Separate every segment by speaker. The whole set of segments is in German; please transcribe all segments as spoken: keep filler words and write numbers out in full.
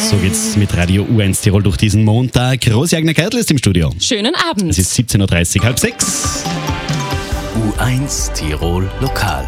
Speaker 1: So geht's mit Radio U eins Tirol durch diesen Montag. Rosi Agner Keitl ist im Studio.
Speaker 2: Schönen Abend.
Speaker 1: Es ist siebzehn Uhr dreißig, halb sechs.
Speaker 3: U eins Tirol Lokal.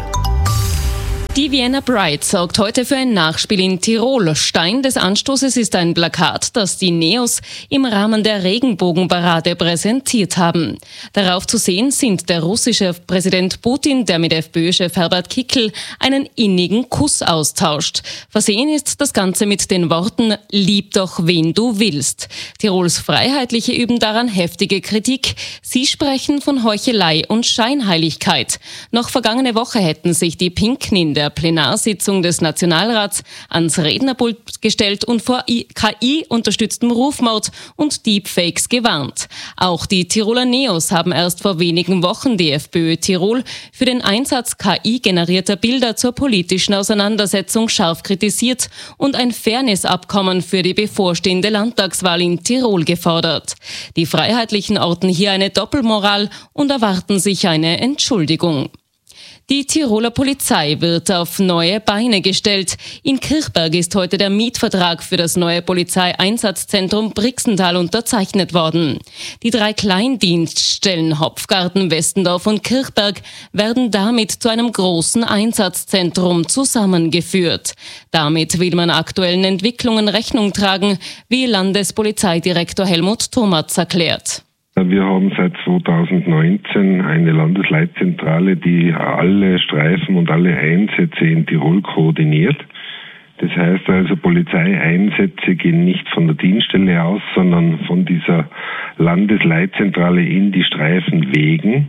Speaker 2: Die Vienna Pride sorgt heute für ein Nachspiel in Tirol. Stein des Anstoßes ist ein Plakat, das die Neos im Rahmen der Regenbogenparade präsentiert haben. Darauf zu sehen sind der russische Präsident Putin, der mit FPÖ-Chef Herbert Kickl einen innigen Kuss austauscht. Versehen ist das Ganze mit den Worten "Lieb doch, wen du willst". Tirols Freiheitliche üben daran heftige Kritik. Sie sprechen von Heuchelei und Scheinheiligkeit. Noch vergangene Woche hätten sich die Pinken in der der Plenarsitzung des Nationalrats ans Rednerpult gestellt und vor K I-unterstütztem Rufmord und Deepfakes gewarnt. Auch die Tiroler Neos haben erst vor wenigen Wochen die FPÖ Tirol für den Einsatz K I-generierter Bilder zur politischen Auseinandersetzung scharf kritisiert und ein Fairness-Abkommen für die bevorstehende Landtagswahl in Tirol gefordert. Die Freiheitlichen orten hier eine Doppelmoral und erwarten sich eine Entschuldigung. Die Tiroler Polizei wird auf neue Beine gestellt. In Kirchberg ist heute der Mietvertrag für das neue Polizeieinsatzzentrum Brixental unterzeichnet worden. Die drei Kleindienststellen Hopfgarten, Westendorf und Kirchberg werden damit zu einem großen Einsatzzentrum zusammengeführt. Damit will man aktuellen Entwicklungen Rechnung tragen, wie Landespolizeidirektor Helmut Thomatz erklärt.
Speaker 4: Wir haben seit zweitausendneunzehn eine Landesleitzentrale, die alle Streifen und alle Einsätze in Tirol koordiniert. Das heißt also, Polizeieinsätze gehen nicht von der Dienststelle aus, sondern von dieser Landesleitzentrale in die Streifenwegen.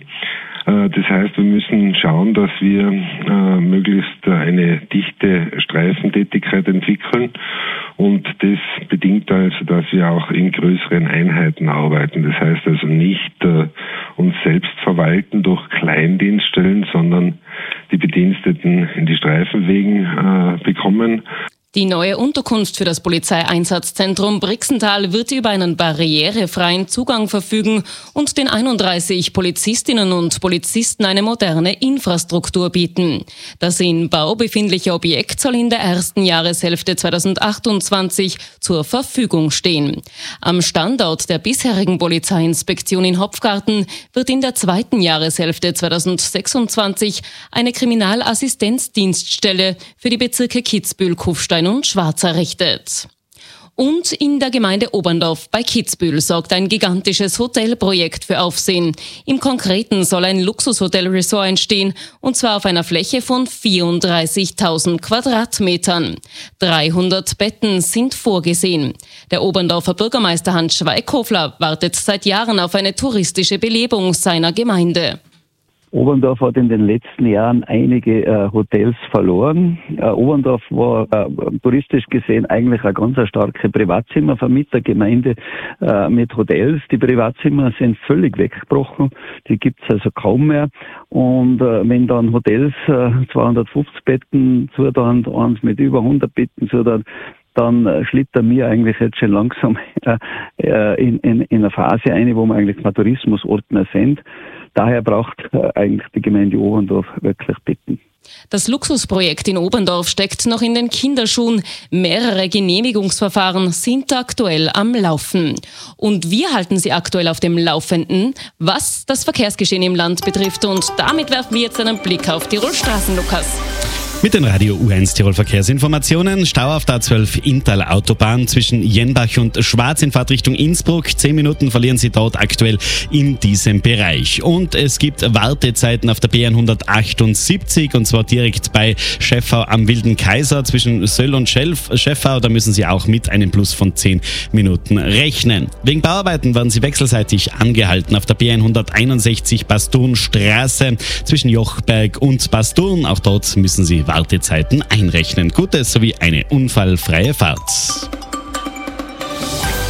Speaker 4: Das heißt, wir müssen schauen, dass wir äh, möglichst eine dichte Streifentätigkeit entwickeln, und das bedingt also, dass wir auch in größeren Einheiten arbeiten. Das heißt also nicht äh, uns selbst verwalten durch Kleindienststellen, sondern die Bediensteten in die Streifenwegen äh, bekommen.
Speaker 2: Die neue Unterkunft für das Polizeieinsatzzentrum Brixental wird über einen barrierefreien Zugang verfügen und den einunddreißig Polizistinnen und Polizisten eine moderne Infrastruktur bieten. Das in Bau befindliche Objekt soll in der ersten Jahreshälfte zweitausendachtundzwanzig zur Verfügung stehen. Am Standort der bisherigen Polizeiinspektion in Hopfgarten wird in der zweiten Jahreshälfte zweitausendsechsundzwanzig eine Kriminalassistenzdienststelle für die Bezirke Kitzbühel, Kufstein und Schwarz errichtet. Und in der Gemeinde Oberndorf bei Kitzbühel sorgt ein gigantisches Hotelprojekt für Aufsehen. Im Konkreten soll ein Luxushotel-Resort entstehen, und zwar auf einer Fläche von vierunddreißigtausend Quadratmetern. dreihundert Betten sind vorgesehen. Der Oberndorfer Bürgermeister Hans Schweighöfler wartet seit Jahren auf eine touristische Belebung seiner Gemeinde.
Speaker 5: Oberndorf hat in den letzten Jahren einige äh, Hotels verloren. Äh, Oberndorf war äh, touristisch gesehen eigentlich eine ganz eine starke Privatzimmervermietergemeinde äh, mit Hotels. Die Privatzimmer sind völlig weggebrochen, die gibt's also kaum mehr. Und äh, wenn dann Hotels äh, zweihundertfünfzig Betten zutan, eins mit über hundert Betten zutan, dann äh, schlittern wir eigentlich jetzt schon langsam äh, in, in, in eine Phase ein, wo wir eigentlich kein Tourismusordner sind. Daher braucht äh, eigentlich die Gemeinde Oberndorf wirklich Betten.
Speaker 2: Das Luxusprojekt in Oberndorf steckt noch in den Kinderschuhen. Mehrere Genehmigungsverfahren sind aktuell am Laufen. Und wir halten Sie aktuell auf dem Laufenden, was das Verkehrsgeschehen im Land betrifft. Und damit werfen wir jetzt einen Blick auf Tirol Straßen, Lukas.
Speaker 1: Mit den Radio U eins Tirol Verkehrsinformationen. Stau auf der A zwölf Inntal Autobahn zwischen Jenbach und Schwarz in Fahrtrichtung Innsbruck. Zehn Minuten verlieren Sie dort aktuell in diesem Bereich. Und es gibt Wartezeiten auf der B hundertachtundsiebzig, und zwar direkt bei Scheffau am Wilden Kaiser zwischen Söll und Scheffau. Da müssen Sie auch mit einem Plus von zehn Minuten rechnen. Wegen Bauarbeiten werden Sie wechselseitig angehalten auf der B hunderteinundsechzig Bastunstraße zwischen Jochberg und Basturn. Auch dort müssen Sie Wartezeiten einrechnen. Gutes sowie eine unfallfreie Fahrt.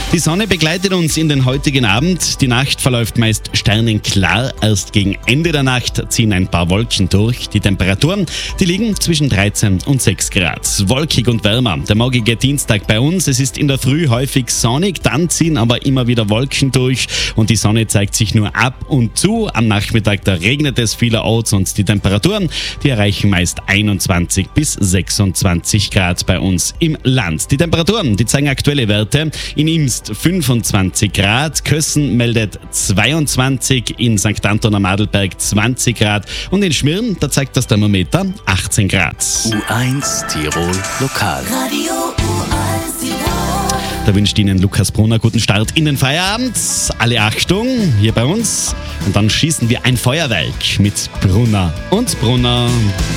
Speaker 1: Die Sonne begleitet uns in den heutigen Abend. Die Nacht verläuft meist sternenklar. Erst gegen Ende der Nacht ziehen ein paar Wolken durch. Die Temperaturen, die liegen zwischen dreizehn und sechs Grad. Wolkig und wärmer. Der morgige Dienstag bei uns. Es ist in der Früh häufig sonnig, dann ziehen aber immer wieder Wolken durch und die Sonne zeigt sich nur ab und zu. Am Nachmittag, da regnet es vielerorts und die Temperaturen, die erreichen meist einundzwanzig bis sechsundzwanzig Grad bei uns im Land. Die Temperaturen, die zeigen aktuelle Werte. In Imst fünfundzwanzig Grad, Kössen meldet zweiundzwanzig, in Sankt Anton am Adelberg zwanzig Grad und in Schmirn, da zeigt das Thermometer achtzehn Grad.
Speaker 3: U eins Tirol Lokal.
Speaker 6: Radio U eins Tirol.
Speaker 1: Da wünscht Ihnen Lukas Brunner guten Start in den Feierabend. Alle Achtung, hier bei uns. Und dann schießen wir ein Feuerwerk mit Brunner und Brunner.